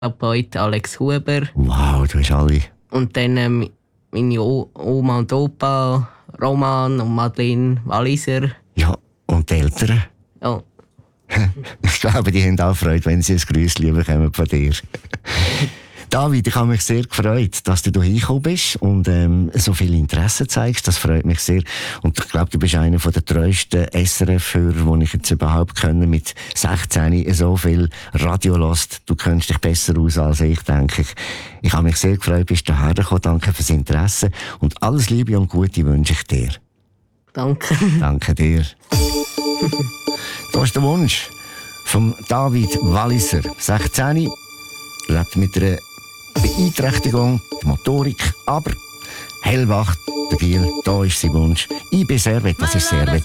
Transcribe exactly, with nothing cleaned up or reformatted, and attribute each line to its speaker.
Speaker 1: Therapeut Alex Huber.
Speaker 2: Wow, du hast alle.
Speaker 1: Und dann ähm, meine o- Oma und Opa, Roman und Madeleine Walliser.
Speaker 2: Ja, und die Eltern?
Speaker 1: Ja.
Speaker 2: Ich glaube, die haben auch Freude, wenn sie ein Grüßchen bekommen von dir. David, ich habe mich sehr gefreut, dass du hier hingekommen bist und ähm, so viel Interesse zeigst. Das freut mich sehr. Und ich glaube, du bist einer der treuesten S R F-Hörer, die ich jetzt überhaupt kenne. Mit sechzehn so viel Radio hörst. Du kennst dich besser aus als ich, denke ich. Ich habe mich sehr gefreut, bist du hierher gekommen. Danke fürs Interesse. Und alles Liebe und Gute wünsche ich dir.
Speaker 1: Danke.
Speaker 2: Danke dir. Das ist der Wunsch von David Walliser, sechzehn, lebt mit einer Beeinträchtigung der Motorik, aber hellwach, der Giel, da ist sein Wunsch. Ich bin Servet, das ist Servet.